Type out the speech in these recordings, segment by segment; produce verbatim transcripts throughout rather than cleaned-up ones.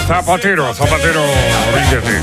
Zapatero, Zapatero, ríndete.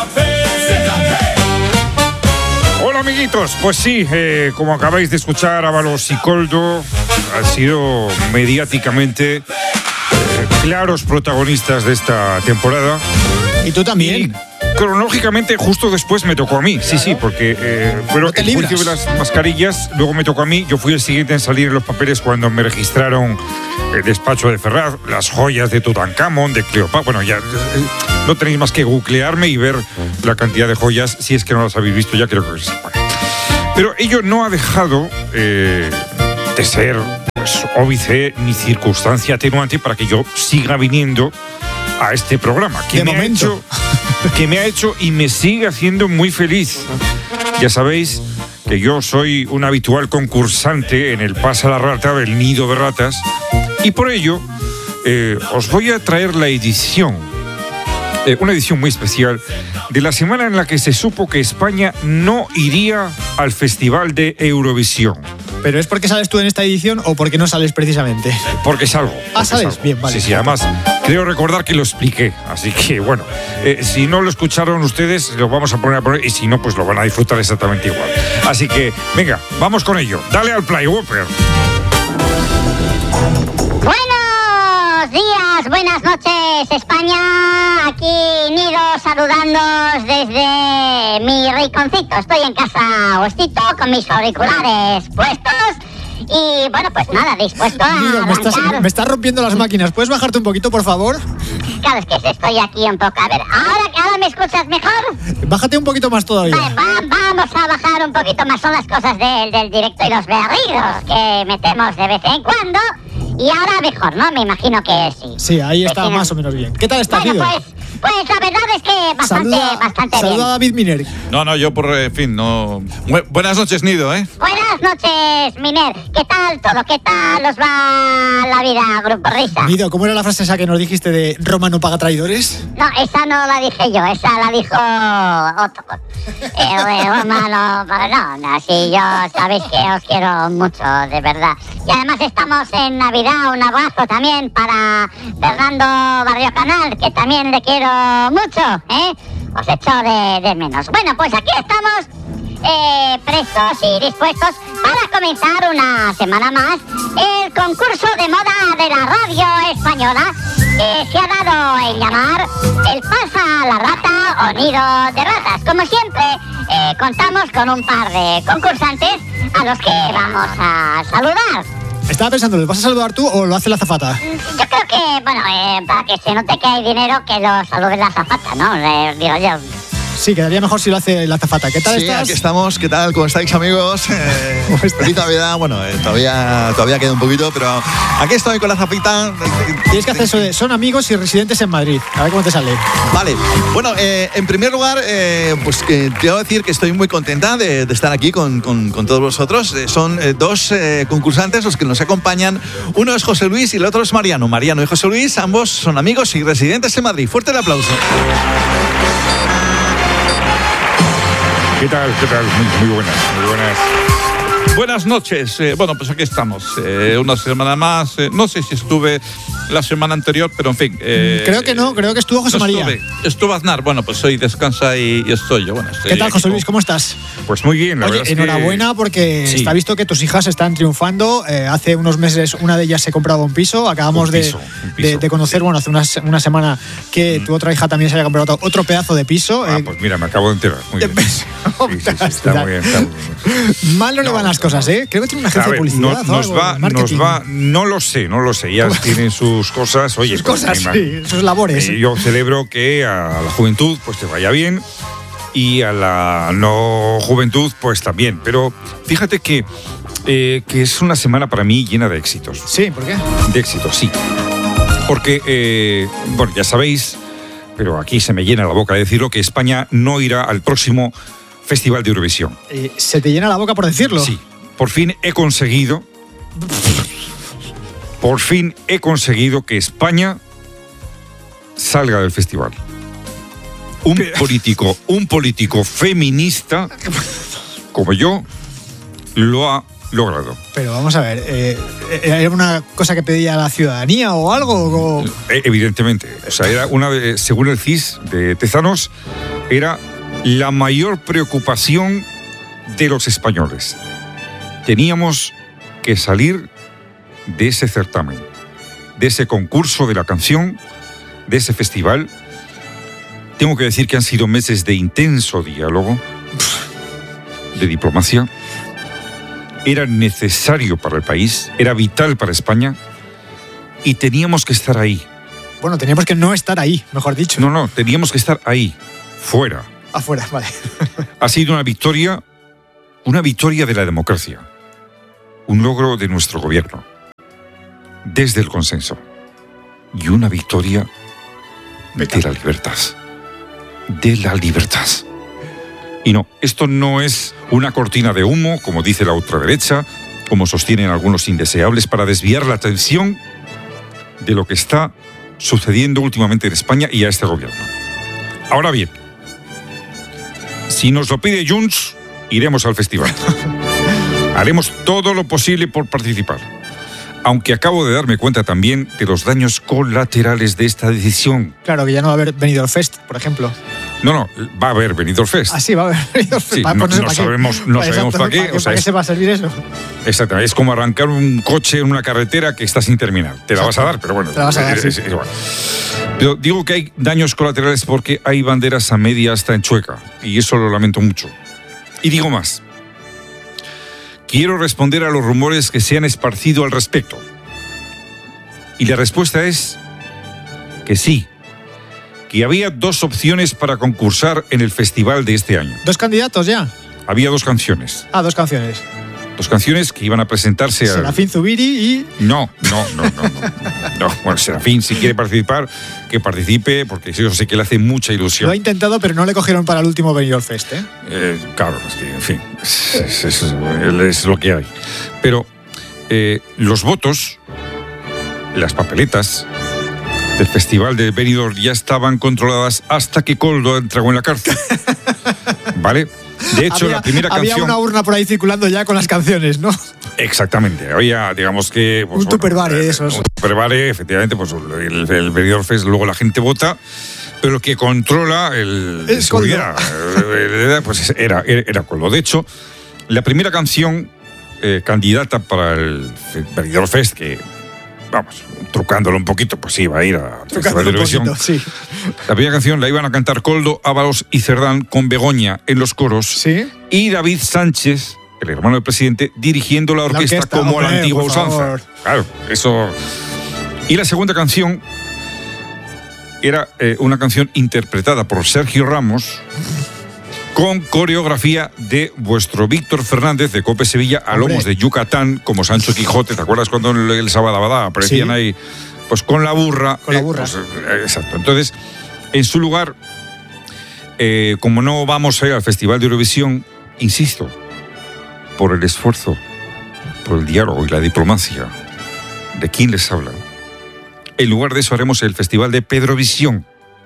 Hola amiguitos, pues sí, eh, como acabáis de escuchar, Ábalos y Koldo han sido mediáticamente eh, claros protagonistas de esta temporada. Y tú también. Y cronológicamente justo después me tocó a mí, sí, sí, porque eh, bueno, el juicio de las mascarillas, luego me tocó a mí, yo fui el siguiente en salir en los papeles cuando me registraron el despacho de Ferraz, las joyas de Tutankamón, de Cleopatra, bueno, ya eh, no tenéis más que googlearme y ver la cantidad de joyas, si es que no las habéis visto ya, creo que sí. Pero ello no ha dejado eh, de ser pues, óbice ni circunstancia atenuante para que yo siga viniendo a este programa, que me ha hecho, que me ha hecho y me sigue haciendo muy feliz. Ya sabéis que yo soy un habitual concursante en el Pasa la Rata del Nido de Ratas y por ello eh, os voy a traer la edición, eh, una edición muy especial de la semana en la que se supo que España no iría al Festival de Eurovisión. ¿Pero es porque sales tú en esta edición o porque no sales precisamente? Porque salgo. Porque ah, ¿sales? Salgo. Bien, vale. Sí, sí, además creo recordar que lo expliqué. Así que, bueno, eh, si no lo escucharon ustedes, lo vamos a poner a poner y si no, pues lo van a disfrutar exactamente igual. Así que, venga, vamos con ello. Dale al play, Whopper. Buenos días, buenas noches, España. Aquí Nido saludándoos desde mi rinconcito. Estoy en casa Ostito con mis auriculares puestos. Y bueno, pues nada, dispuesto a Nido, me estás, arrancar. me estás rompiendo las máquinas. ¿Puedes bajarte un poquito, por favor? Claro, es que estoy aquí un poco. A ver, ¿ahora, ahora me escuchas mejor? Bájate un poquito más todavía. Vale, va, vamos a bajar un poquito más. Son las cosas del, del directo y los berridos que metemos de vez en cuando. Y ahora mejor, ¿no? Me imagino que sí. Sí, ahí está Vecino. más o menos bien. ¿Qué tal estás, Bueno, Nido? pues, pues la verdad es que bastante, Saluda, bastante saluda bien. a David Miner. No, no, yo por eh, fin, no. Bu- buenas noches, Nido, ¿eh? Buenas noches, Miner. ¿Qué tal todo? ¿Qué tal os va la vida, Grupo Risa? Nido, ¿cómo era la frase esa que nos dijiste de Roma no paga traidores? No, esa no la dije yo, esa la dijo otro. El de Roma no, no, no, así yo sabéis que os quiero mucho, de verdad. Y además estamos en Navidad, un abrazo también para Fernando Barrio Canal, que también le quiero mucho, ¿eh? Os echo de, de menos. Bueno, pues aquí estamos eh, prestos y dispuestos para comenzar una semana más el concurso de moda de la radio española que se ha dado en llamar el Pasa la Rata o Nido de Ratas. Como siempre, eh, contamos con un par de concursantes a los que vamos a saludar. Estaba pensando, ¿lo vas a saludar tú o lo hace la azafata? Yo creo que, bueno, eh, para que se note que hay dinero, que lo salude la azafata, ¿no? Eh, digo yo. Sí, quedaría mejor si lo hace la azafata. ¿Qué tal Sí, estás? aquí estamos. ¿Qué tal? ¿Cómo estáis, amigos? Eh, ¿Cómo estás? feliz Navidad. Bueno, eh, todavía, todavía queda un poquito, pero aquí estoy con la zapita. Tienes que hacer eso de son amigos y residentes en Madrid. A ver cómo te sale. Vale. Bueno, eh, en primer lugar, eh, pues que quiero decir que estoy muy contenta de, de estar aquí con, con, con todos vosotros. Eh, son eh, dos eh, concursantes los que nos acompañan. Uno es José Luis y el otro es Mariano. Mariano y José Luis, ambos son amigos y residentes en Madrid. Fuerte el aplauso. ¿Qué tal? ¿Qué tal? Muy, muy buenas, muy buenas. Buenas noches. Eh, bueno, pues aquí estamos. Eh, una semana más. Eh, no sé si estuve la semana anterior, pero en fin. Eh, Creo que no, creo que estuvo José no María. Estuve, estuvo Aznar. Bueno, pues hoy descansa y, y estoy yo. Bueno, estoy ¿Qué tal, aquí José con- Luis? ¿Cómo estás? Pues muy bien, la Oye, verdad es que- enhorabuena porque Sí. está visto que tus hijas están triunfando. Eh, hace unos meses una de ellas se compraba un piso. Acabamos Un de- piso, un piso. de, de conocer, bueno, hace una, se- una semana que tu otra hija también se había comprado otro pedazo de piso. Ah, Eh, pues mira, me acabo de enterar. Muy bien. Sí, sí, sí, está muy bien, está muy bien. Mal no, le van las cosas, ¿eh? Creo que tiene una A agencia ver, de publicidad. no- o nos algo, va, de marketing. nos va, no lo sé, no lo sé. Ya tienen sus cosas. Oye, Sus pues, cosas, me sí, sus labores. Eh, yo celebro que a la juventud pues te vaya bien y a la no juventud pues también. Pero fíjate que, eh, que es una semana para mí llena de éxitos. Sí, ¿por qué? De éxitos, sí. Porque, eh, bueno, ya sabéis, pero aquí se me llena la boca de decirlo, que España no irá al próximo Festival de Eurovisión. Eh, se te llena la boca por decirlo. Sí, por fin he conseguido, por fin he conseguido que España salga del festival. Un político, un político feminista como yo lo ha logrado. Pero vamos a ver, eh, ¿era una cosa que pedía la ciudadanía o algo? O... Evidentemente. O sea, era una de, según el C I S de Tezanos, era la mayor preocupación de los españoles. Teníamos que salir de ese certamen, de ese concurso de la canción, de ese festival. Tengo que decir que han sido meses de intenso diálogo, de diplomacia. Era necesario para el país, era vital para España y teníamos que estar ahí. Bueno, teníamos que no estar ahí, mejor dicho. No, no, teníamos que estar ahí, fuera. Afuera, vale. Ha sido una victoria, una victoria de la democracia, un logro de nuestro gobierno, desde el consenso, y una victoria de la libertad, de la libertad. Y no, esto no es una cortina de humo, como dice la ultraderecha, como sostienen algunos indeseables, para desviar la atención de lo que está sucediendo últimamente en España y a este gobierno. Ahora bien, si nos lo pide Junts, iremos al festival. Haremos todo lo posible por participar. Aunque acabo de darme cuenta también de los daños colaterales de esta decisión. Claro, que ya no va a haber Benidorm Fest, por ejemplo. No, no, va a haber Benidorm Fest. Ah, sí, va a haber Benidorm Fest. Sí, no, no, no, no sabemos, no sabemos para qué. ¿Para, o sea, ¿para qué es, se va a servir eso? Exactamente, es como arrancar un coche en una carretera que está sin terminar. Te la vas a dar, pero bueno. Te la vas a dar, es, sí. es igual. Pero digo que hay daños colaterales porque hay banderas a media hasta en Chueca. Y eso lo lamento mucho. Y digo más. Quiero responder a los rumores que se han esparcido al respecto. Y la respuesta es que sí, que había dos opciones para concursar en el festival de este año. ¿Dos candidatos ya? Había dos canciones. Ah, dos canciones. Dos canciones que iban a presentarse a... Serafín Zubiri y... No, no, no, no, no. No, bueno, Serafín, si quiere participar, que participe, porque yo sé que le hace mucha ilusión. Lo ha intentado, pero no le cogieron para el último Benidorm Fest, ¿eh? eh claro, es que, en fin, es, es, es, es lo que hay. Pero eh, los votos, las papeletas del festival de Benidorm ya estaban controladas hasta que Koldo entregó en la cárcel. ¿Vale? De hecho, había, la primera había canción... una urna por ahí circulando ya con las canciones, ¿no? Exactamente. Había, digamos que... Pues, un bueno, tupperware de esos. Un tupperware, efectivamente, pues el, el Benidorm Fest, luego la gente vota, pero el que controla el... Es seguridad, pues era, era Koldo. De hecho, la primera canción eh, candidata para el Benidorm Fest, que, vamos, trucándolo un poquito, pues iba a ir a Festival de Eurovisión. Sí. La primera canción la iban a cantar Koldo, Ábalos y Cerdán con Begoña en los coros. Sí. Y David Sánchez, el hermano del presidente, dirigiendo la orquesta, la orquesta como hombre, a la antigua usanza. Favor. Claro, eso. Y la segunda canción era eh, una canción interpretada por Sergio Ramos con coreografía de vuestro Víctor Fernández de Cope Sevilla a lomos de Yucatán, como Sancho Quijote. ¿Te acuerdas cuando el, el Sabadabadá aparecían sí. ahí? Pues con la burra. Con la burra. Eh, pues, eh, exacto. Entonces, en su lugar, eh, como no vamos a ir al Festival de Eurovisión, insisto, por el esfuerzo, por el diálogo y la diplomacia de quien les habla, en lugar de eso haremos el Festival de Pedrovisión.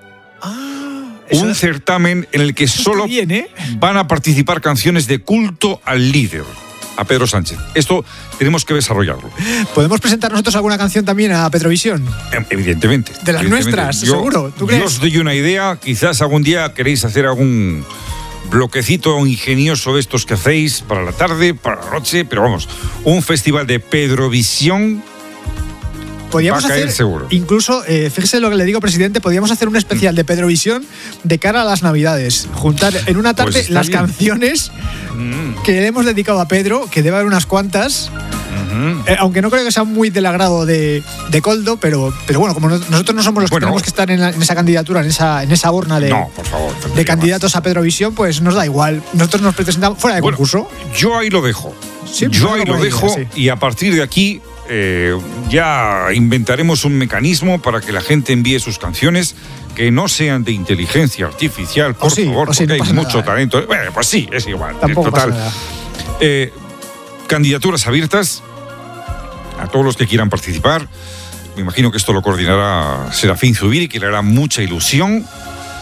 Un es... certamen en el que solo bien, ¿eh? van a participar canciones de culto al líder, a Pedro Sánchez. Esto tenemos que desarrollarlo. ¿Podemos presentar nosotros alguna canción también a Petrovisión? Evidentemente. De las evidentemente. nuestras, yo, seguro. ¿Tú yo crees? os doy una idea. Quizás algún día queréis hacer algún bloquecito ingenioso de estos que hacéis para la tarde, para la noche, pero vamos, un festival de Pedrovisión. Podríamos hacer, seguro. Incluso, eh, fíjese lo que le digo, presidente, podríamos hacer un especial de Pedrovisión de cara a las Navidades. Juntar en una tarde pues las bien. canciones mm. que le hemos dedicado a Pedro, que debe haber unas cuantas. Uh-huh. Eh, aunque no creo que sea muy del agrado de, de Koldo, pero, pero bueno, como no, nosotros no somos los bueno, que tenemos que estar en, la, en esa candidatura, en esa, en esa urna de, no, por favor, de candidatos más. a Pedrovisión, pues nos da igual. Nosotros nos presentamos fuera de bueno, concurso. Yo ahí lo dejo. Sí, yo ahí lo dejo idea, sí. Y a partir de aquí eh, ya inventaremos un mecanismo para que la gente envíe sus canciones que no sean de inteligencia artificial, por sí, favor, porque sí, no hay nada, mucho eh. talento. Bueno, pues sí, es igual. Tampoco total. Pasa nada. Eh, candidaturas abiertas a todos los que quieran participar. Me imagino que esto lo coordinará Serafín Zubiri, que le hará mucha ilusión.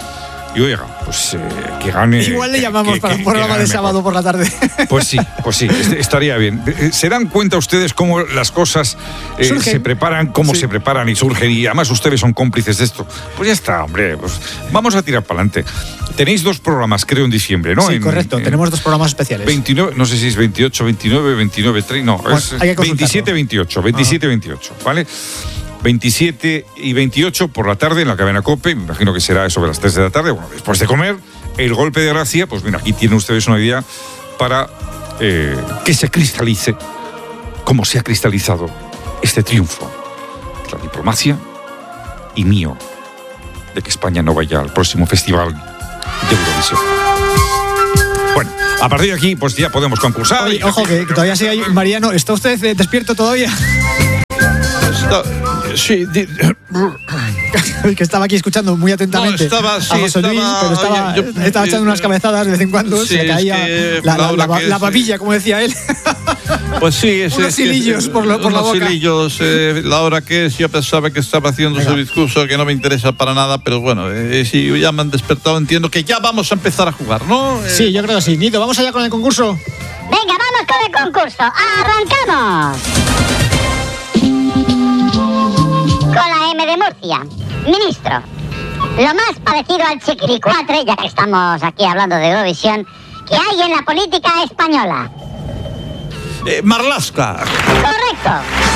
Y oiga, pues eh, que gane. Igual le llamamos que, para que, un programa de sábado mejor. por la tarde. Pues sí, pues sí, estaría bien. ¿Se dan cuenta ustedes cómo las cosas eh, se preparan, cómo sí. se preparan y surgen? Y además ustedes son cómplices de esto. Pues ya está, hombre, pues vamos a tirar para adelante. Tenéis dos programas, creo, en diciembre, ¿no? Sí, en, correcto, en tenemos dos programas especiales. veintinueve, no sé si es veintiocho, veintinueve, veintinueve, treinta, no, bueno, es veintisiete, veintiocho, veintisiete, veintiocho, ¿vale? veintisiete y veintiocho por la tarde en la cadena COPE, me imagino que será sobre las tres de la tarde, bueno, después de comer, el golpe de gracia, pues mira, aquí tienen ustedes una idea para eh, que se cristalice, como se ha cristalizado este triunfo de la diplomacia y mío, de que España no vaya al próximo festival de Eurovisión. Bueno, a partir de aquí, pues ya podemos concursar. Oye, ojo, que, que todavía sigue ahí. Mariano, ¿está usted despierto todavía? Está, sí, di, que estaba aquí escuchando muy atentamente no, estaba, sí, a José Luis, estaba, pero estaba, oye, yo, estaba echando unas cabezadas de vez en cuando, sí, se le caía es que la, la, la, la, que la es, papilla, como decía él. Pues sí, es, unos es, hilillos es, por, lo, por la boca. Unos hilillos, eh, la hora que es, yo pensaba que estaba haciendo Venga. su discurso, que no me interesa para nada, pero bueno, eh, si ya me han despertado, entiendo que ya vamos a empezar a jugar, ¿no? Eh, sí, yo creo que sí. Nido, ¿vamos allá con el concurso? Venga, vamos con el concurso. ¡Arrancamos! Con la M de Murcia. Ministro, lo más parecido al chiquiricuatre, ya que estamos aquí hablando de Eurovisión, que hay en la política española. Eh, Marlaska. Correcto.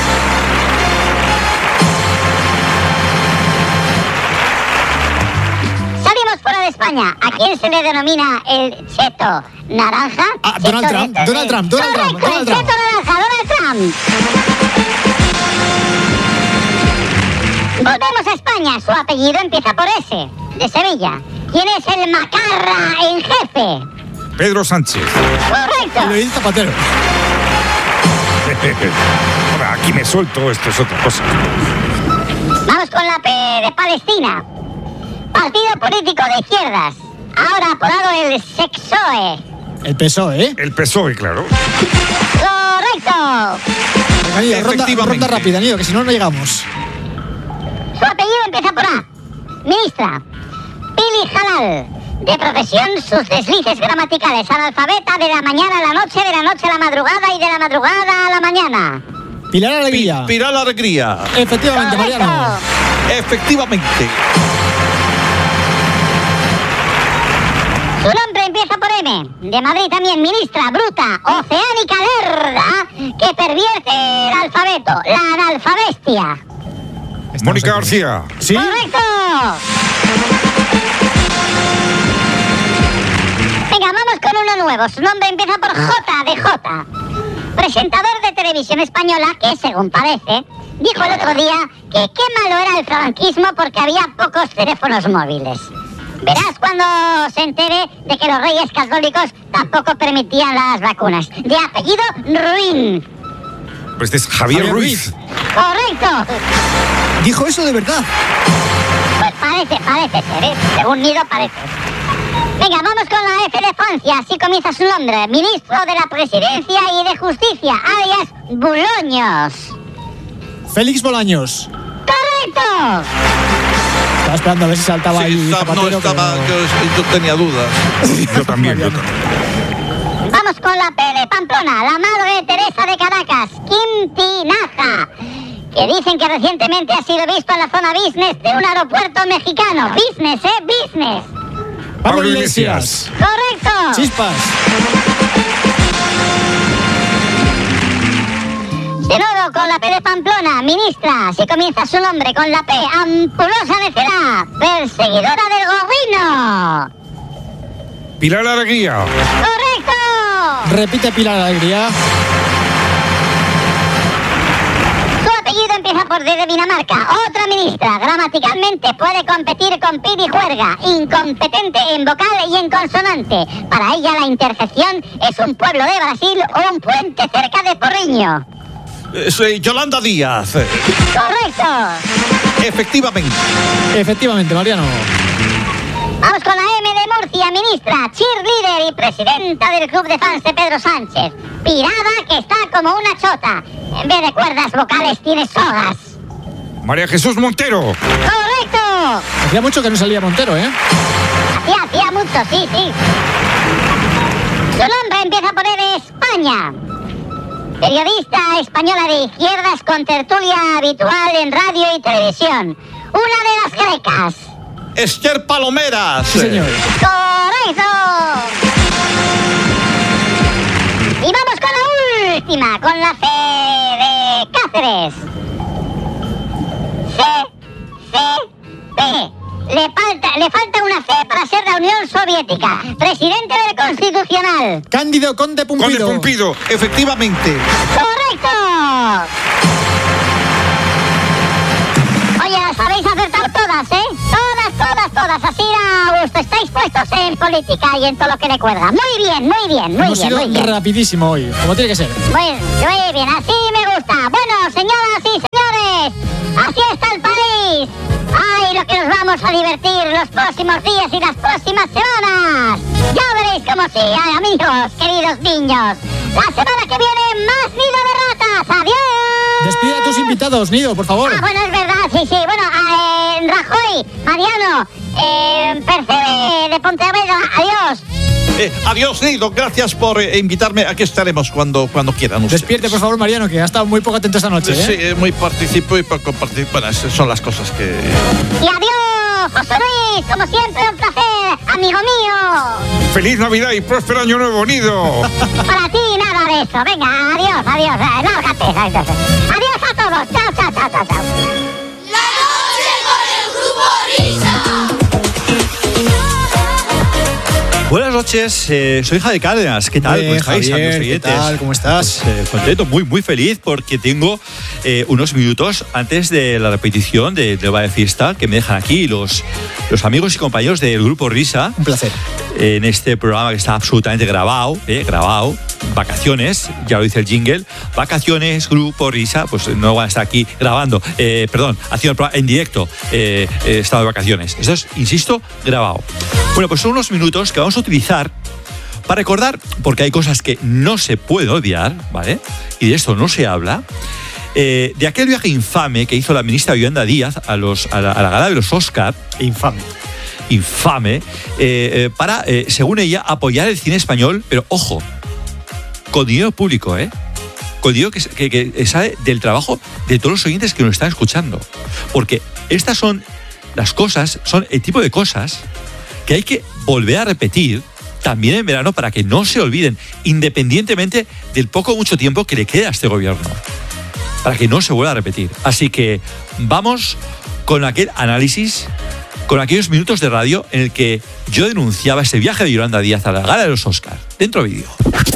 Salimos fuera de España. ¿A quién se le denomina el cheto naranja? Ah, Donald Trump, de, Donald Trump, Donald Trump, Correcto, Donald el Trump. cheto naranja, Donald Trump. Volvemos a España. Su apellido empieza por S, de Sevilla. ¿Quién es el macarra en jefe? Pedro Sánchez. Correcto. Luis Zapatero. Ahora, aquí me suelto, esto es otra cosa. Vamos con la P de Palestina. Partido político de izquierdas. Ahora apodado el Sexoe. El P S O E, ¿eh? El P S O E, claro. Correcto. Venga, Nido, ronda, ronda rápida, Nido, que si no, no llegamos. Su apellido empieza por A. Ministra. Pili Halal. De profesión, sus deslices gramaticales. Analfabeta de la mañana a la noche, de la noche a la madrugada y de la madrugada a la mañana. Pilar Alegría. Pi, Pilar Alegría. Efectivamente, Correcto. Mariano. Efectivamente. Su nombre empieza por M. De Madrid también, ministra, bruta, oceánica lerda, que pervierte el alfabeto, la analfabestia. Estamos Mónica aquí. García. ¿Sí? ¡Correcto! Venga, vamos con uno nuevo. Su nombre empieza por J de J. Presentador de televisión española que, según parece, dijo el otro día que qué malo era el franquismo porque había pocos teléfonos móviles. Verás cuando se entere de que los reyes católicos tampoco permitían las vacunas. De apellido Ruín. Pues este es Javier, Javier Ruiz. Ruiz. Correcto. Dijo eso de verdad. Pues parece, parece ser, ¿eh? Según Nido parece. Venga, vamos con la F de Francia. Así comienza su nombre. Ministro de la Presidencia y de Justicia, alias Buloños. Félix Bolaños. ¡Correcto! Estaba esperando a ver si saltaba Sí, ahí está- no Zapatero, estaba, pero- yo, yo tenía dudas. Yo también, yo también. Vamos con la P de Pamplona. La Madre Teresa de Caracas, Kim Tinaja, que dicen que recientemente ha sido visto en la zona business de un aeropuerto mexicano. Business, ¿eh? Business. Pablo Pablo Iglesias. ¡Correcto! Chispas. De nuevo con la P de Pamplona, ministra, si comienza su nombre con la P, ampulosa necedad, perseguidora del gorrino. Pilar Alegría. ¡Correcto! Repite Pilar Alegría. Su apellido empieza por D de Dinamarca. Otra ministra, gramaticalmente puede competir con Pidi Juerga, incompetente en vocal y en consonante. Para ella la intercepción es un pueblo de Brasil o un puente cerca de Porriño. Eh, soy Yolanda Díaz. ¡Correcto! Efectivamente. Efectivamente, Mariano. Vamos con la M de Murcia, ministra, cheerleader y presidenta del club de fans de Pedro Sánchez. Pirada que está como una chota. En vez de cuerdas vocales tiene sogas. María Jesús Montero. ¡Correcto! Hacía mucho que no salía Montero, ¿eh? Hacía corrupto, sí, sí. Su nombre empieza por E de España. Periodista española de izquierdas con tertulia habitual en radio y televisión. Una de las grecas. Esther Palomeras. Sí, señor. ¡Correcto! Y vamos con la última, con la C de Cáceres. C, C, P. Le falta, le falta una C para ser la Unión Soviética. Presidente del Constitucional. Cándido Conde Pumpido. Conde Pumpido. Efectivamente. ¡Correcto! Oye, las habéis acertado todas, ¿eh? Todas, todas, todas. Así a gusto. Estáis puestos en política y en todo lo que le cuelga. Muy bien, muy bien, muy Hemos bien, sido muy bien. rapidísimo hoy, como tiene que ser. Muy, muy bien, así me gusta. Bueno, señoras y señores, así está el país. ¡Ay, lo que nos vamos a divertir los próximos días y las próximas semanas! Ya veréis cómo sí, ay, amigos, queridos niños. La semana que viene, más Nido de Ratas. ¡Adiós! Despide a tus invitados, Nido, por favor. Ah, bueno, es verdad, sí, sí. Bueno, eh, Rajoy, Mariano, eh, Percebe de Pontevedra, adiós. Eh, adiós, Nido. Gracias por eh, invitarme. Aquí estaremos cuando, cuando quieran ustedes. Despierte, por favor, Mariano, que ha estado muy poco atento esta noche, ¿eh? Sí, eh, muy participo y poco participo. Bueno, esas son las cosas que... Y adiós, José Luis, como siempre, un placer, amigo mío. Feliz Navidad y próspero año nuevo, Nido. Para ti, nada de eso. Venga, adiós, adiós. Eh, lárgate. Adiós a todos. Chao, chao, chao, chao, chao. La noche con el grupo Risa. Buenas noches, eh, soy Javier Cárdenas. ¿Qué tal? Bien, ¿Cómo estáis, Javier, amigos ¿qué oyentes? tal? ¿Cómo estás? Pues, eh, contento, muy, muy feliz porque tengo eh, unos minutos antes de la repetición de, de Valle Fiesta que me dejan aquí los, los amigos y compañeros del grupo Risa. Un placer. En este programa que está absolutamente grabado, eh, grabado, vacaciones, ya lo dice el jingle, vacaciones, grupo Risa, pues no van a estar aquí grabando, eh, perdón, haciendo el programa en directo, eh, eh, estado de vacaciones. Esto es, insisto, grabado. Bueno, pues son unos minutos que vamos a utilizar para recordar, porque hay cosas que no se pueden olvidar, ¿vale? Y de esto no se habla. Eh, de aquel viaje infame que hizo la ministra Yolanda Díaz a, los, a, la, a la gala de los Oscar. Infame. Infame, eh, eh, para, eh, según ella, apoyar el cine español, pero ojo, con dinero público, ¿eh? Con dinero que, que, que sale del trabajo de todos los oyentes que nos están escuchando. Porque estas son las cosas, son el tipo de cosas que hay que volver a repetir también en verano para que no se olviden, independientemente del poco o mucho tiempo que le queda a este gobierno, para que no se vuelva a repetir. Así que vamos con aquel análisis, con aquellos minutos de radio en el que yo denunciaba ese viaje de Yolanda Díaz a la gala de los Oscars. Dentro vídeo.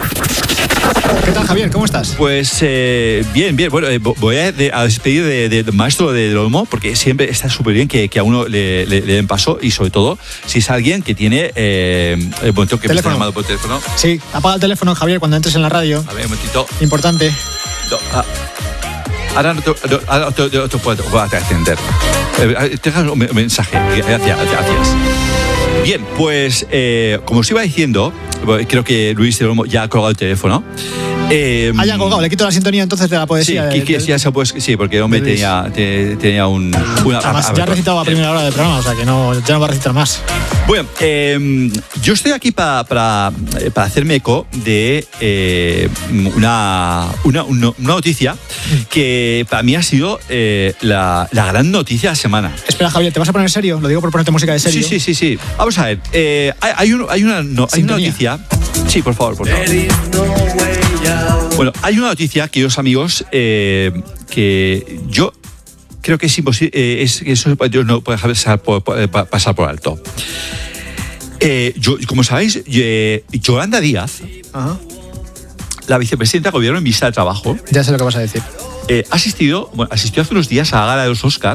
¿Qué tal, Javier? ¿Cómo estás? Pues eh, bien, bien. Bueno, eh, voy a, de, a despedir del de, de maestro de, del Olmo, porque siempre está súper bien que, que a uno le, le, le den paso, y sobre todo si es alguien que tiene... Eh, el momento que me está llamando por teléfono. Sí, apaga el teléfono, Javier, cuando entres en la radio. A ver, un momentito. Importante. No, ah, ahora no te, no, ahora no te, no te puedo, puedo atender. Eh, deja un mensaje. Gracias, gracias. Bien, pues eh, como os iba diciendo, creo que Luis del Olmo ya ha colgado el teléfono. Eh, ah, ya ha colgado, le quito la sintonía entonces de la poesía. Sí, de, que, de, sí, ya se puede, sí, porque el hombre tenía, te, tenía un... Una, Además, a, a, ya ha recitado a primera hora del programa, o sea que no, ya no va a recitar más. Bueno, eh, yo estoy aquí para para para hacerme eco de eh, una, una, una noticia que para mí ha sido eh, la, la gran noticia de la semana. Espera, Javier, ¿te vas a poner serio? Lo digo por ponerte música de serio. Sí, sí, sí, sí. Vamos a ver, eh, hay, hay, un, hay, una, no, hay una noticia... Sí, por favor, por favor. Bueno, hay una noticia, queridos amigos, eh, que yo creo que es imposible, eh, es, eso yo no puedo dejar pasar por, pasar por alto. Eh, yo, como sabéis, eh, Yolanda Díaz, Ajá. la vicepresidenta de gobierno en vista de trabajo, ya sé lo que vas a decir, eh, asistido, bueno, asistió hace unos días a la gala de los Oscar,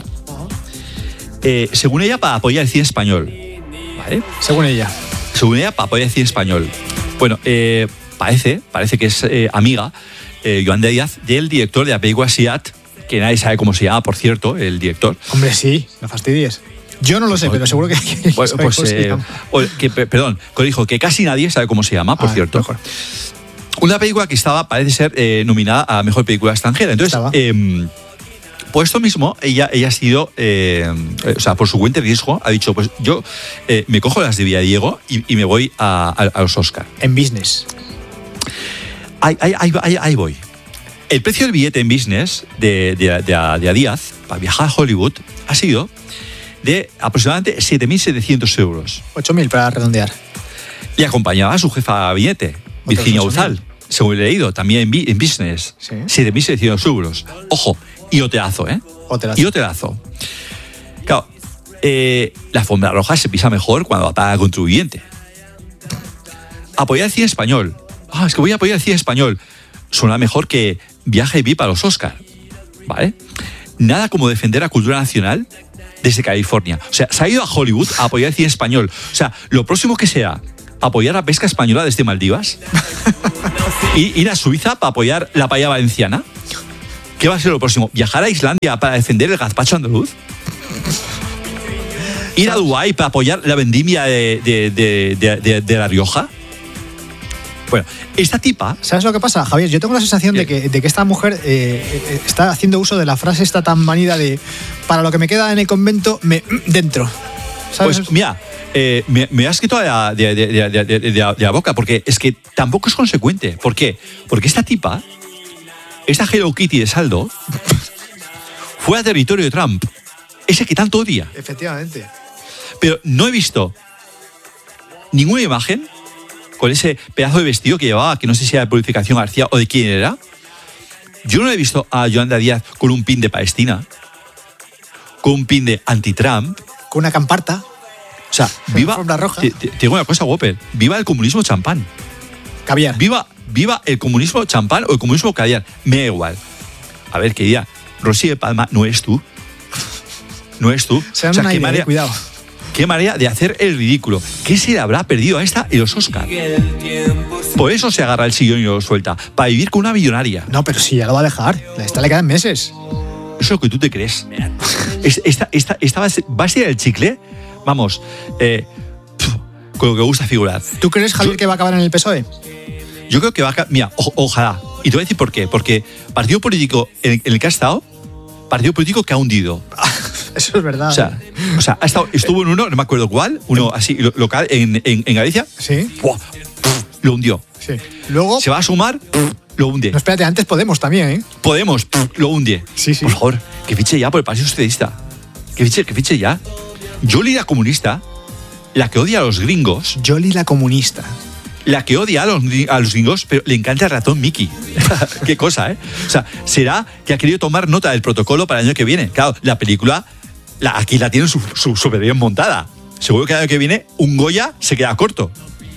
eh, según ella, para apoyar el cine español. ¿Vale? Según ella. Según ella, para apoyar el cine español. Bueno, eh, parece, parece que es eh, amiga, eh, Yolanda Díaz, del director de la película Siat, que nadie sabe cómo se llama, por cierto, el director. Hombre, sí, no fastidies. Yo no lo sé, pero seguro que... que bueno, pues, eh, que, perdón, dijo que casi nadie sabe cómo se llama, por ah, cierto. Mejor. Una película que estaba, parece ser, eh, nominada a Mejor Película Extranjera. Entonces, eh, Por esto mismo, ella, ella ha sido, eh, o sea, por su cuenta de riesgo, ha dicho, pues yo eh, me cojo las de Villadiego y, y me voy a, a, a los Oscar. En business. Ahí, ahí, ahí, ahí, ahí voy. El precio del billete en business de, de, de, de, de Díaz para viajar a Hollywood ha sido de aproximadamente siete mil setecientos euros. ocho mil para redondear. Y acompañaba a su jefa de billete, Virginia Uzal, según he leído, también en, en business. Sí. siete mil setecientos euros. Ojo, y hotelazo, ¿eh? Hotelazo. Y hotelazo. Claro, eh, la alfombra roja se pisa mejor cuando va para el contribuyente. Apoyar el cine español. Ah, es que voy a apoyar el cine español. Suena mejor que viaje y vi para los Oscar. ¿Vale? Nada como defender la cultura nacional desde California. O sea, se ha ido a Hollywood a apoyar el cine español. O sea, lo próximo que sea apoyar la pesca española desde Maldivas y ir a Suiza para apoyar la paella valenciana. ¿Qué va a ser lo próximo? ¿Viajar a Islandia para defender el gazpacho andaluz? ¿Ir a Dubái para apoyar la vendimia de, de, de, de, de, de La Rioja? Bueno, esta tipa... ¿Sabes lo que pasa, Javier? Yo tengo la sensación de que, de que esta mujer eh, está haciendo uso de la frase esta tan manida de para lo que me queda en el convento, me dentro. ¿Sabes? Pues mira, eh, me, me has quitado de la, de, de, de, de, de, de la boca, porque es que tampoco es consecuente. ¿Por qué? Porque esta tipa, esta Hello Kitty de saldo, fue a territorio de Trump, ese que tanto odia. Efectivamente. Pero no he visto ninguna imagen con ese pedazo de vestido que llevaba, que no sé si era de Purificación García o de quién era. Yo no he visto a Yolanda Díaz con un pin de Palestina, con un pin de anti-Trump. Con una camparta. O sea, viva... roja. Te, te, te digo una cosa, Whopper. Viva el comunismo champán. Caviar. Viva, viva el comunismo champán o el comunismo caviar. Me da igual. A ver, querida, Rosy de Palma no es tú. No es tú. Se dan o sea, una qué idea, manera, eh, cuidado. Qué manera de hacer el ridículo. ¿Qué se le habrá perdido a esta en los Oscars? Por eso se agarra el sillón y lo suelta. Para vivir con una millonaria. No, pero sí, ya lo va a dejar. A esta le quedan meses. Eso es lo que tú te crees. Esta, esta, esta va, a ser, va a ser el chicle. Vamos, eh, con lo que gusta figurar. ¿Tú crees, Javier, yo, que va a acabar en el P S O E? Yo creo que va a... Mira, o, ojalá. Y te voy a decir por qué. Porque partido político en, en el que ha estado, partido político que ha hundido. Eso es verdad. O sea, o sea ha estado, estuvo en uno, no me acuerdo cuál, uno así lo, local en, en, en Galicia. Sí. ¡Buah! Lo hundió. Sí. Luego... Se va a sumar, lo hunde. No, espérate, antes Podemos también, ¿eh? Podemos, lo hunde. Sí, sí. Por favor, que fiche ya por el Partido Socialista. Que fiche, que fiche ya. Yoli la comunista, la que odia a los gringos. Yoli la comunista. La que odia a los, a los gringos, pero le encanta el ratón Mickey. Qué cosa, ¿eh? O sea, será que ha querido tomar nota del protocolo para el año que viene. Claro, la película, la, aquí la tienen súper su, su bien montada. Seguro que el año que viene un Goya se queda corto.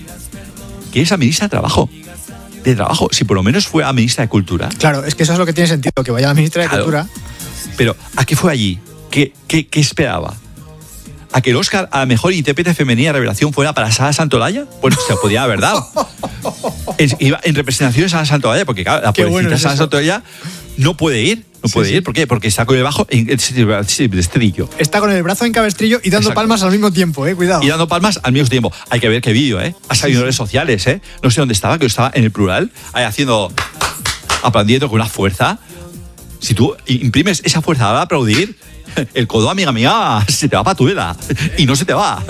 Que es a ministra de Trabajo. De Trabajo. Si por lo menos fue a ministra de Cultura. Claro, es que eso es lo que tiene sentido, que vaya a la ministra de Claro. Cultura. Pero, ¿a qué fue allí? ¿Qué, qué, qué esperaba? ¿A que el Oscar a la mejor intérprete femenina revelación fuera para Sara Santolaya? Bueno, se podía haber dado. En, iba en representación de Sara Santolaya, porque claro, la Qué pobrecita bueno es Sara eso. Santolaya no puede ir. No Sí, puede sí. ir. ¿Por qué? Porque está con el bajo en el estribillo. Está con el brazo en cabestrillo y dando Exacto. palmas al mismo tiempo, ¿eh? Cuidado. Y dando palmas al mismo tiempo. Hay que ver qué vídeo, ¿eh? Ha salido en redes sociales, ¿eh? No sé dónde estaba, que estaba en el plural, ahí haciendo, aplaudiendo con una fuerza. Si tú imprimes esa fuerza para aplaudir, el codo, amiga mía, se te va para tu vela. Y no se te va.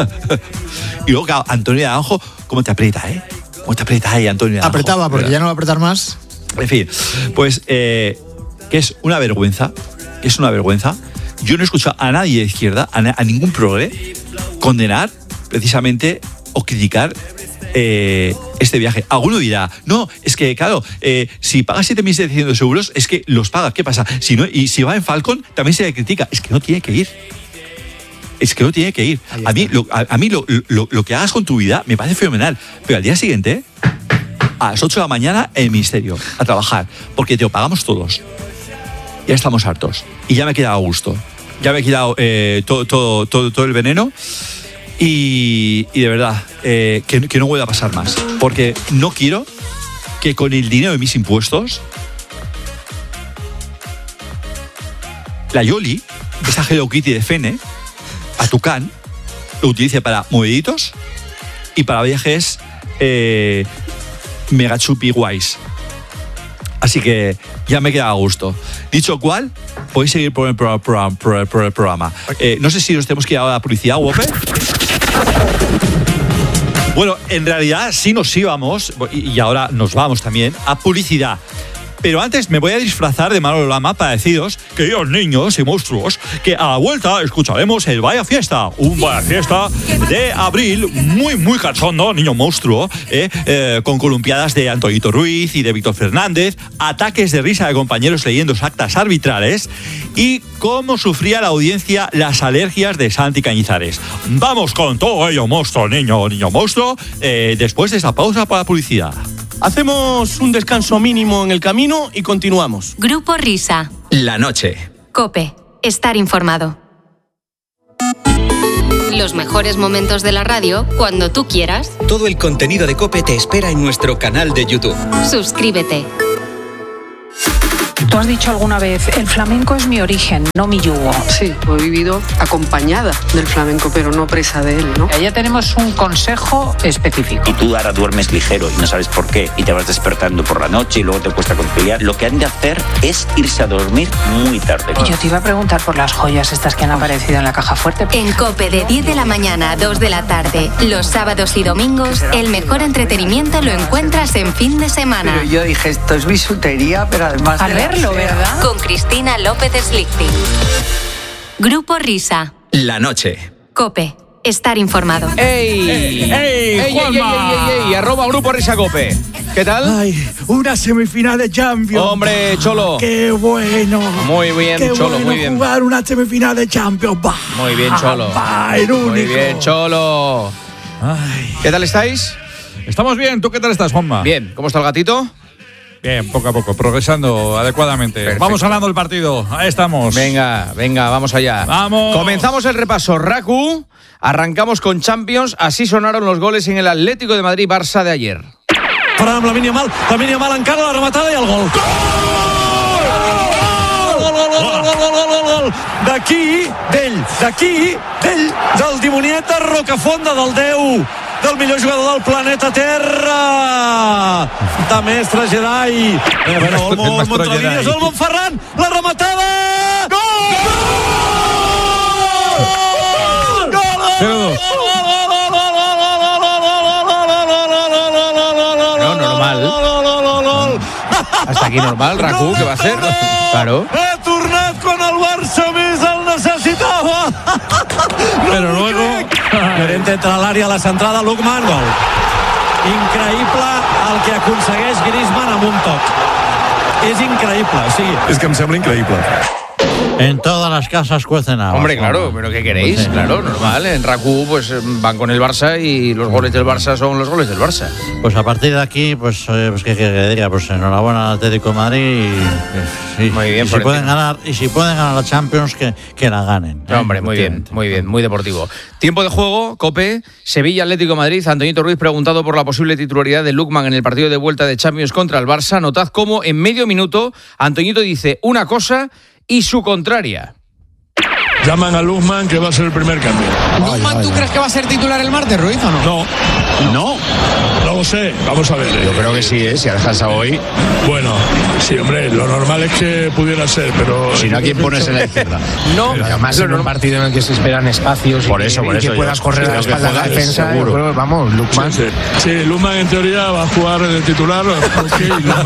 Y luego, claro, Antonio Naranjo, ¿cómo te aprieta, eh? ¿Cómo te aprieta ahí, Antonio Naranjo? Apretaba, porque ¿Verdad? ya no va a apretar más. En fin, pues eh, que es una vergüenza, que es una vergüenza. Yo no he escuchado a nadie de izquierda, a, na- a ningún progre, condenar precisamente o criticar eh, este viaje. Alguno dirá, no, es que claro, eh, si pagas siete mil setecientos euros, es que los paga. ¿Qué pasa? Si no, y si va en Falcon, también se le critica. Es que no tiene que ir. Es que no tiene que ir. Ahí A mí, está. lo, a, a mí lo, lo, lo que hagas con tu vida me parece fenomenal. Pero al día siguiente, a las ocho de la mañana, en el ministerio, a trabajar. Porque te lo pagamos todos. Ya estamos hartos. Y ya me he quedado a gusto. Ya me he quedado eh, todo, todo, todo, todo el veneno. Y, y de verdad, eh, que, que no vuelva a pasar más. Porque no quiero que con el dinero de mis impuestos, la Yoli, esta Hello Kitty de Fene, a Tucán, lo utilice para moveditos y para viajes eh, mega chupi guays. Así que ya me queda a gusto. Dicho cual, podéis seguir por el, pro, pro, pro, por el programa. Eh, no sé si nos tenemos que ir a la publicidad, Wope. Bueno, en realidad sí nos íbamos, y ahora nos vamos también, a publicidad. Pero antes me voy a disfrazar de Manolo Lama para deciros, queridos niños y monstruos, que a la vuelta escucharemos el Vaya Fiesta, un Vaya Fiesta de abril muy, muy cachondo, niño monstruo, eh, eh, con columpiadas de Antoñito Ruiz y de Víctor Fernández, ataques de risa de compañeros leyendo actas arbitrales y cómo sufría la audiencia las alergias de Santi Cañizares. Vamos con todo ello, monstruo, niño, niño monstruo, eh, después de esa pausa para la publicidad. Hacemos un descanso mínimo en el camino y continuamos. Grupo Risa. La noche. COPE. Estar informado. Los mejores momentos de la radio cuando tú quieras. Todo el contenido de COPE te espera en nuestro canal de YouTube. Suscríbete. Tú has dicho alguna vez, el flamenco es mi origen, no mi yugo. Sí, he vivido acompañada del flamenco, pero no presa de él, ¿no? Ya tenemos un consejo específico. Y tú ahora duermes ligero y no sabes por qué, y te vas despertando por la noche y luego te cuesta conciliar. Lo que han de hacer es irse a dormir muy tarde. Y yo te iba a preguntar por las joyas estas que han aparecido en la caja fuerte. En COPE de diez de la mañana a dos de la tarde, los sábados y domingos, el mejor entretenimiento lo encuentras en fin de semana. Pero yo dije, esto es bisutería, pero además... Al verlo, ¿verdad? Con Cristina López Slichting. Grupo Risa. La noche. COPE. Estar informado. ¡Ey! ¡Ey! ¡Ey! ¡Ey! ¡Ey! ¡Ey! ¡Ey! Arroba Grupo Risa COPE. ¿Qué tal? Ay, una semifinal de Champions. Hombre, Cholo. ¡Qué bueno! Muy bien, Qué Cholo, bueno muy bien. jugar una semifinal de Champions. Bah, muy bien, Cholo. Bah, el único. Muy bien, Cholo. Ay. ¿Qué tal estáis? Estamos bien. ¿Tú qué tal estás, Juanma? Bien. ¿Cómo está el gatito? Bien, poco a poco, progresando adecuadamente. Perfecto. Vamos ganando el partido. Ahí estamos. Venga, venga, vamos allá. Vamos. Comenzamos el repaso. Raku, arrancamos con Champions. Así sonaron los goles en el Atlético de Madrid-Barça de ayer. Para amb Lamine Yamal, Lamine Yamal encara la rematada i el gol. Gol! Gol, gol, gol, gol, gol, gol, gol, gol. D'aquí, d'ell, d'aquí, d'ell, del dimonieta Rocafonda, del Déu, del millor jugador del planeta Terra, de mestre Jedi. Eh, bueno, Olmo, Olmo entre línies, Olmo Ferran, la rematada! Gol! Gol! Gol! Gol! No, normal. Hasta aquí normal, Raku, ¿qué va a hacer? Claro. He tornat quan el Barça més el necessitava. Però luego... Llorente entra a l'àrea, a la centrada, Lukman, gol. Increïble el que aconsegueix Griezmann amb un toc. És increïble, o sigui... És que em sembla increïble. En todas las casas cuecen habas. Hombre, claro, pero ¿qué queréis? Pues sí. Claro, normal. En Raku pues van con el Barça y los goles del Barça son los goles del Barça. Pues a partir de aquí, pues, eh, pues ¿qué quiere que diga? Pues enhorabuena al Atlético de Madrid y, sí. Muy bien, y si pueden ganar y si pueden ganar la Champions, que, que la ganen. ¿eh? Hombre, muy bien, muy bien, muy deportivo. Tiempo de juego, COPE, Sevilla, Atlético de Madrid. Antoñito Ruiz preguntado por la posible titularidad de Lukman en el partido de vuelta de Champions contra el Barça. Notad cómo en medio minuto Antoñito dice una cosa y su contraria. Llaman a Lukman, que va a ser el primer cambio. ¿Lukman tú crees que va a ser titular el martes, Ruiz, o no? No. ¿No? No lo sé, vamos a ver. Yo creo que sí, ¿eh? Si ha descansado hoy. Bueno, sí, hombre, lo normal es que pudiera ser, pero... Si no, ¿a quién pones en la izquierda? No. Pero además en un partido en el que se esperan espacios por eso, y, por y eso que puedas correr a la espalda de la defensa, seguro. Creo, vamos, Lukman. Sí, sí. sí, Lukman en teoría va a jugar de titular. Porque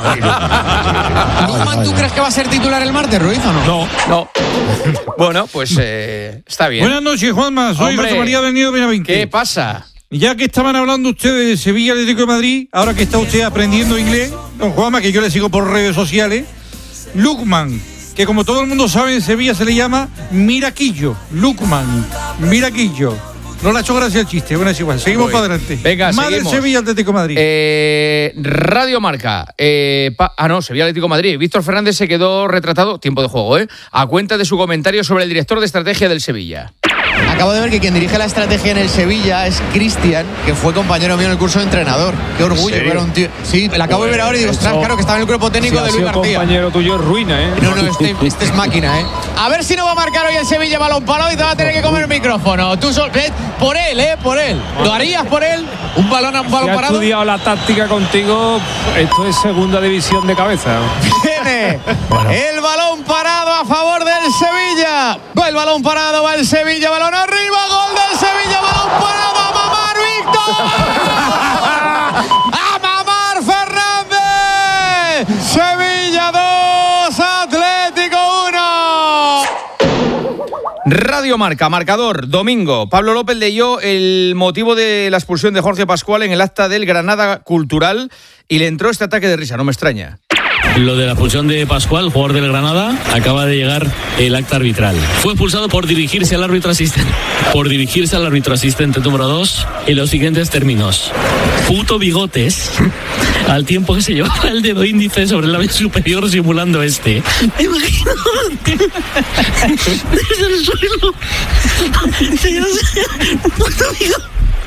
¿Lukman tú crees que va a ser titular el martes, Ruiz, o no? No. No. Bueno, pues eh, está bien. Buenas noches, Juanma. Soy José María del Nido Benavente. ¿Qué pasa? Ya que estaban hablando ustedes de Sevilla, Atlético de Madrid, ahora que está usted aprendiendo inglés, don Juanma, que yo le sigo por redes sociales, Lukman, que como todo el mundo sabe, en Sevilla se le llama Miraquillo. Lukman, Miraquillo. No le ha hecho gracia el chiste, bueno, es igual. Seguimos para adelante. Venga, Madre seguimos. Sevilla, Atlético de Madrid. Eh, Radio Marca. Eh, pa- ah, no, Sevilla, Atlético de Madrid. Víctor Fernández se quedó retratado, tiempo de juego, ¿eh? A cuenta de su comentario sobre el director de estrategia del Sevilla. Acabo de ver que quien dirige la estrategia en el Sevilla es Cristian, que fue compañero mío en el curso de entrenador. Qué orgullo ver a un tío. Sí, la acabo de ver ahora y digo, ostras, claro, que estaba en el cuerpo técnico si de Luis García. compañero tuyo es ruina, ¿eh? No, no, este, este es máquina, ¿eh? A ver si no va a marcar hoy el Sevilla balón palo y te va a tener que comer el micrófono. Tú sol, eh, por él, ¿eh? Por él. ¿Lo harías por él? ¿Un balón, un balón si parado? he estudiado la táctica contigo, esto es segunda división de cabeza. Viene bueno. el balón parado a favor del Sevilla. Va el balón parado, va el Sevilla, balón arriba, gol del Sevilla, balón parado, a mamar Víctor. A mamar Fernández. Sevilla dos, Atlético uno. Radio Marca, marcador, domingo. Pablo López leyó el motivo de la expulsión de Jorge Pascual en el acta del Granada Cultural y le entró este ataque de risa, no me extraña. Lo de la expulsión de Pascual, jugador del Granada, acaba de llegar el acta arbitral. Fue expulsado por dirigirse al árbitro asistente. Por dirigirse al árbitro asistente número dos en los siguientes términos. Puto bigotes, al tiempo que se llevaba el dedo índice sobre el labio superior simulando este. Me imagino desde el suelo. Puto bigotes.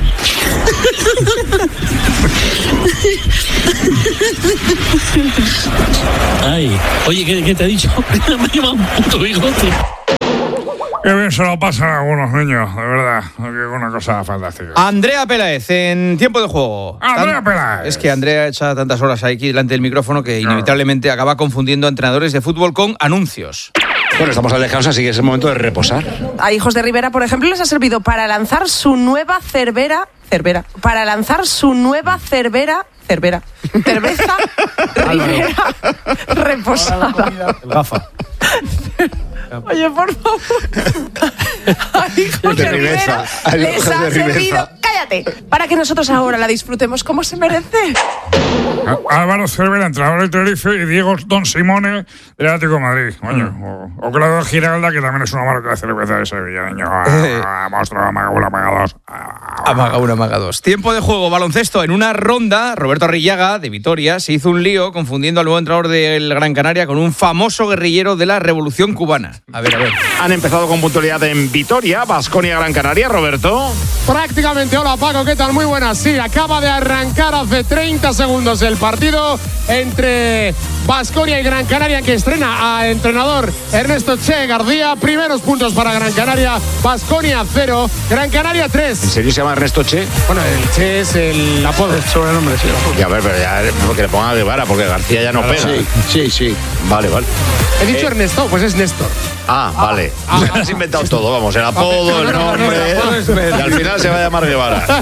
Ay, oye, ¿qué, qué te ha dicho? Me lleva un puto bigote. Qué bien se lo pasan a algunos niños, de verdad. Es una cosa fantástica. Andrea Peláez, en tiempo de juego. Andrea Peláez. Es que Andrea echa tantas horas aquí delante del micrófono que inevitablemente acaba confundiendo a entrenadores de fútbol con anuncios. Bueno, estamos al descanso, así que es el momento de reposar. A Hijos de Rivera, por ejemplo, les ha servido para lanzar su nueva cervera, cervera, para lanzar su nueva cervera, cervera, cerveza Rivera reposada. Gafa. Oye, por favor. A Hijos de, de Rivera les ha servido, cállate, para que nosotros ahora la disfrutemos como se merece. Álvaro Cervera, entrenador del Tenerife, y Diego Don Simone, del Atlético de Madrid. Coño, mm. O, o Claudio Giralda, que también es una marca de cerveza de Sevilla, niño. Ah, monstruo, amaga uno, amaga dos. Amaga uno, amaga dos. Tiempo de juego, baloncesto. En una ronda, Roberto Arrillaga, de Vitoria, se hizo un lío confundiendo al nuevo entrenador del Gran Canaria con un famoso guerrillero de la Revolución Cubana. A ver, a ver. Han empezado con puntualidad en Vitoria, Baskonia, Gran Canaria, Roberto. Prácticamente, hola Paco, ¿qué tal? Muy buenas. Sí, acaba de arrancar hace treinta segundos el partido entre Baskonia y Gran Canaria, que estrena a entrenador Ernesto Che García. Primeros puntos para Gran Canaria, Baskonia cero, Gran Canaria tres. ¿En serio se llama Ernesto Che? Bueno, el Che es el apodo, el sobrenombre, sí. Y a ver, pero ya, porque le pongan a Guevara, porque García ya no pega. Sí, sí, sí. Vale, vale. He dicho eh, Ernesto, pues es Néstor. Ah, ah vale. Ah, ah, has inventado todo, vamos, el apodo, el nombre. Y al final se va a llamar Guevara.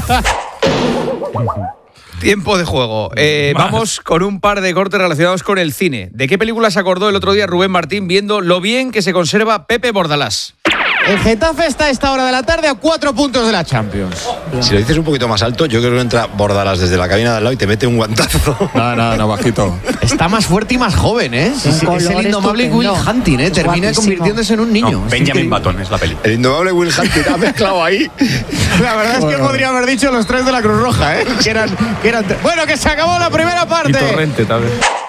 Tiempo de juego. Eh, vamos con un par de cortes relacionados con el cine. ¿De qué película se acordó el otro día Rubén Martín viendo lo bien que se conserva Pepe Bordalás? El Getafe está a esta hora de la tarde a cuatro puntos de la Champions. Si lo dices un poquito más alto, yo creo que entra Bordalás desde la cabina de al lado y te mete un guantazo. No, no, no, bajito. Está más fuerte y más joven, ¿eh? Sí, sí, es el indomable Will Hunting, ¿eh? Termina convirtiéndose en un niño. No, Benjamin Button es la peli. El indomable Will Hunting ha mezclado ahí. La verdad es que bueno, podría haber dicho los tres de la Cruz Roja, ¿eh? Que eran, que eran bueno, que se acabó la primera parte. Y Torrente también.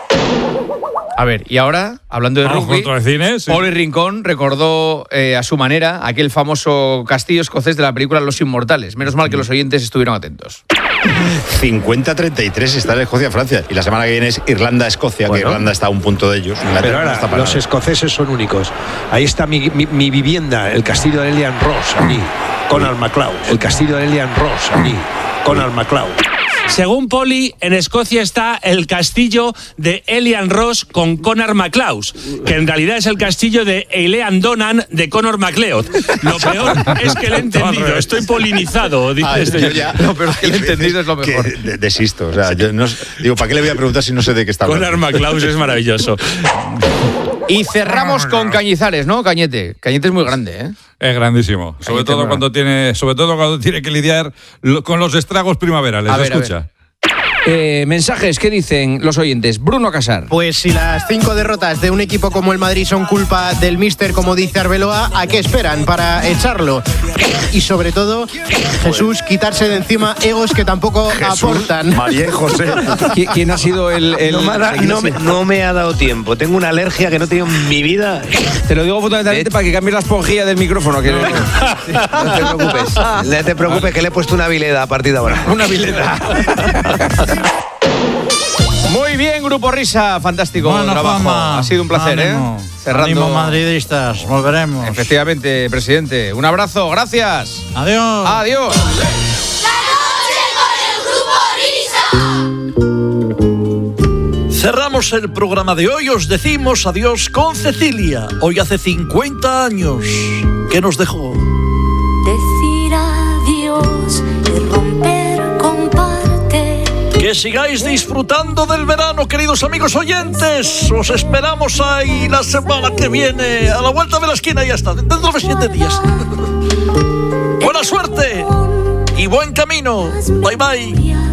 A ver, y ahora, hablando de Vamos rugby, de cine, sí. Oli Rincón recordó eh, a su manera aquel famoso castillo escocés de la película Los Inmortales. Menos mal que los oyentes estuvieron atentos. cincuenta a treinta y tres está en Escocia-Francia. Y la semana que viene es Irlanda-Escocia, bueno, que Irlanda está a un punto de ellos. Pero ahora, no los escoceses son únicos. Ahí está mi, mi, mi vivienda, el castillo de Elian Ross, allí, Conor McLeod. El castillo de Elian Ross, allí, Conor McLeod. Según Poli, en Escocia está el castillo de Elian Ross con Conor McLeod, que en realidad es el castillo de Eilean Donan de Conor McLeod. Lo peor es que le he entendido, estoy polinizado, dice ah, este. Yo ya, lo peor es que le he entendido es lo mejor. Que desisto, o sea, yo no, digo, ¿para qué le voy a preguntar si no sé de qué está hablando? Conor McLeod es maravilloso. Y cerramos con Cañizares, ¿no? Cañete. Cañete es muy grande, ¿eh? Es grandísimo. Sobre Cañete todo cuando tiene, sobre todo cuando tiene que lidiar lo, con los estragos primaverales. A ver, escucha. A ver. Eh, mensajes, ¿qué dicen los oyentes? Bruno Casar. Pues si las cinco derrotas de un equipo como el Madrid son culpa del míster, como dice Arbeloa, ¿a qué esperan para echarlo? Y sobre todo, Jesús, quitarse de encima egos que tampoco Jesús, aportan. María y José. ¿Quién ha sido el...? el no, me ha da, no, me, no me ha dado tiempo. Tengo una alergia que no he tenido en mi vida. Te lo digo fundamentalmente para que cambies la esponjilla del micrófono. Que no, no te preocupes. No te preocupes que le he puesto una vileda a partir de ahora. Una vileda. Muy bien, Grupo Risa, fantástico bueno, trabajo. Fama. Ha sido un placer, ánimo. ¿eh? Cerrando. Ánimo, madridistas, volveremos. Efectivamente, presidente. Un abrazo, gracias. Adiós. Adiós. La noche con el Grupo Risa. Cerramos el programa de hoy, os decimos adiós con Cecilia. Hoy hace cincuenta años que nos dejó. Decir adiós y romper comparte. Que sigáis disfrutando del verano, queridos amigos oyentes. Os esperamos ahí la semana que viene, a la vuelta de la esquina, ya está, dentro de siete días. Buena suerte y buen camino. Bye bye.